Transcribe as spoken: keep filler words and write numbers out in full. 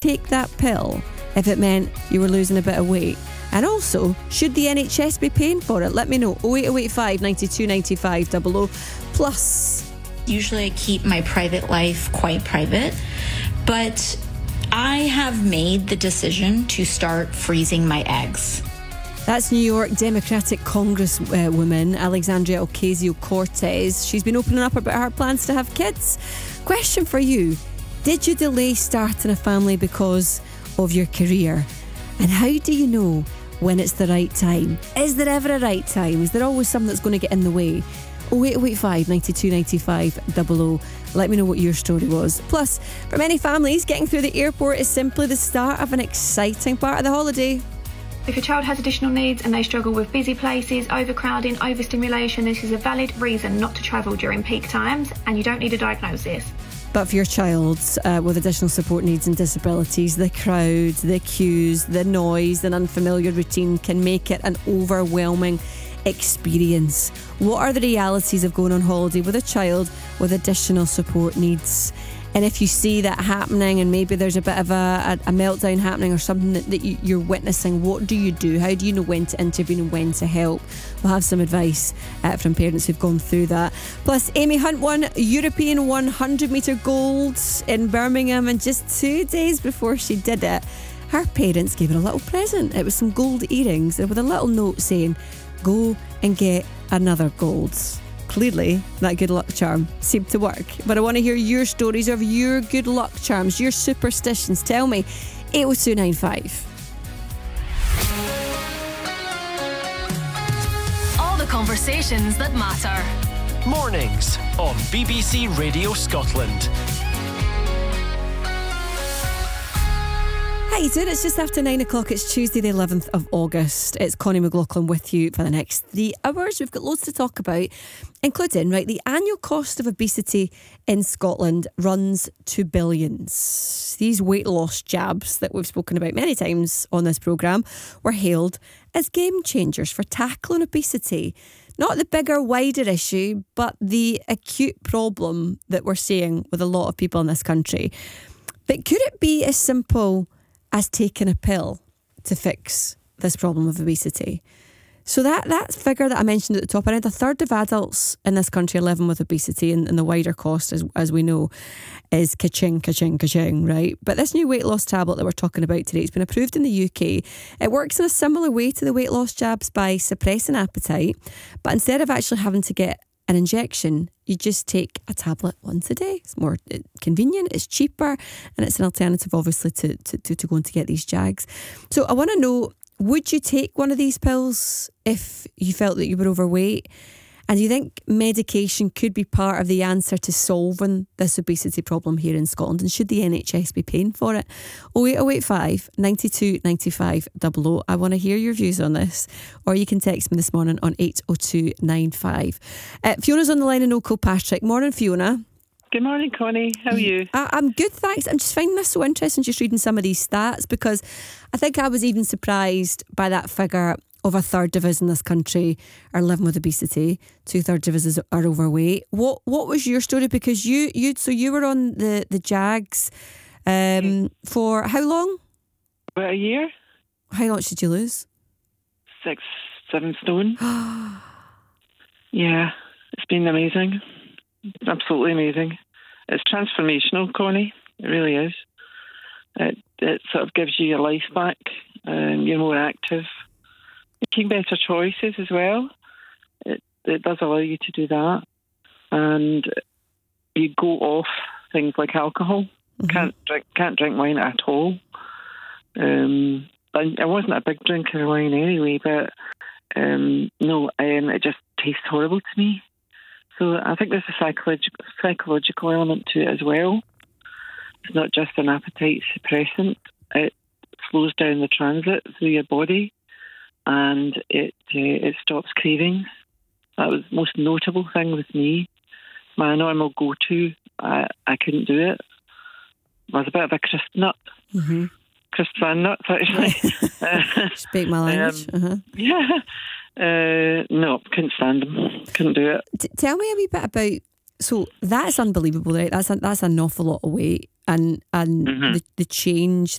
take that pill if it meant you were losing a bit of weight? And also, should the N H S be paying for it? Let me know. oh eight oh eight five, nine two nine five, double oh. Plus, usually I keep my private life quite private, but I have made the decision to start freezing my eggs. That's New York Democratic Congresswoman Alexandria Ocasio-Cortez. She's been opening up about her plans to have kids. Question for you. Did you delay starting a family because of your career? And how do you know when it's the right time? Is there ever a right time? Is there always something that's going to get in the way? oh eight oh eight five, nine two nine five, double oh. Let me know what your story was. Plus, for many families, getting through the airport is simply the start of an exciting part of the holiday. If your child has additional needs and they struggle with busy places, overcrowding, overstimulation, this is a valid reason not to travel during peak times, and you don't need a diagnosis. But for your child uh, with additional support needs and disabilities, the crowd, the queues, the noise, and unfamiliar routine can make it an overwhelming experience. What are the realities of going on holiday with a child with additional support needs? And if you see that happening and maybe there's a bit of a, a, a meltdown happening or something that, that you, you're witnessing, what do you do? How do you know when to intervene and when to help? We'll have some advice uh, from parents who've gone through that. Plus, Amy Hunt won European one hundred metre gold in Birmingham, and just two days before she did it, her parents gave her a little present. It was some gold earrings with a little note saying, "Go and get another gold." Clearly, that good luck charm seemed to work. But I want to hear your stories of your good luck charms, your superstitions. Tell me. eight oh two nine five. All the conversations that matter. Mornings on B B C Radio Scotland. How you doing? It's just after nine o'clock. It's Tuesday the eleventh of August. It's Connie McLaughlin with you for the next three hours. We've got loads to talk about, including, right, the annual cost of obesity in Scotland runs to billions. These weight loss jabs that we've spoken about many times on this programme were hailed as game changers for tackling obesity. Not the bigger, wider issue, but the acute problem that we're seeing with a lot of people in this country. But could it be as simple as taking a pill to fix this problem of obesity? So that, that figure that I mentioned at the top, around a third of adults in this country are living with obesity, and, and the wider cost, as, as we know, is ka-ching, ka-ching, ka-ching, right? But this new weight loss tablet that we're talking about today, it's been approved in the U K. It works in a similar way to the weight loss jabs by suppressing appetite, but instead of actually having to get an injection, you just take a tablet once a day. It's more convenient, it's cheaper, and it's an alternative, obviously, to, to, to, to going to get these jags. So I want to know, would you take one of these pills if you felt that you were overweight? And do you think medication could be part of the answer to solving this obesity problem here in Scotland? And should the N H S be paying for it? oh eight oh eight five, nine two nine five, double oh. I want to hear your views on this. Or you can text me this morning on eight oh two nine five. Uh, Fiona's on the line in Oak Kilpatrick. Morning, Fiona. Good morning, Connie. How are you? I, I'm good, thanks. I'm just finding this so interesting, just reading some of these stats, because I think I was even surprised by that figure of a third of us in this country are living with obesity. Two thirds of us is, are overweight. What What was your story? Because you you so you were on the the Jags um, yeah. for how long? About a year. How much did you lose? Six, seven stone. Yeah, it's been amazing. Absolutely amazing. It's transformational, Connie. It really is. It it sort of gives you your life back. Um, you're more active. Making better choices as well. It, it does allow you to do that. And you go off things like alcohol. Mm-hmm. Can't drink can't drink wine at all. Um, I, I wasn't a big drinker of wine anyway, but um, no, um, it just tastes horrible to me. So I think there's a psychological psychological element to it as well. It's not just an appetite suppressant. It slows down the transit through your body, and it uh, it stops cravings. That was the most notable thing with me. My normal go-to, I, I couldn't do it. I was a bit of a crisp nut. Mm-hmm. Crisp fan nuts, actually. Speak my language. Um, uh-huh. Yeah. Uh, no, couldn't stand them. Couldn't do it. T- tell me a wee bit about. So that's unbelievable, right? That's a, that's an awful lot of weight, and and mm-hmm. the, the change